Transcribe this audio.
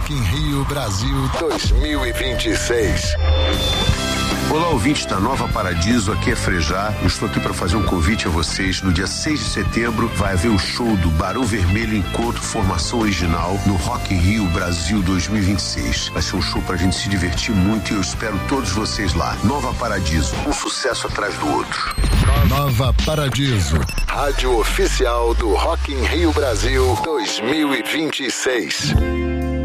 Rock in Rio Brasil 2026. Olá, ouvintes da Nova Paradiso, aqui é Frejá. Eu estou aqui para fazer um convite a vocês. No dia 6 de setembro vai haver o show do Barão Vermelho Encontro Formação Original no Rock in Rio Brasil 2026. Vai ser um show pra gente se divertir muito e eu espero todos vocês lá. Nova Paradiso, um sucesso atrás do outro. Nova Paradiso, rádio oficial do Rock in Rio Brasil 2026.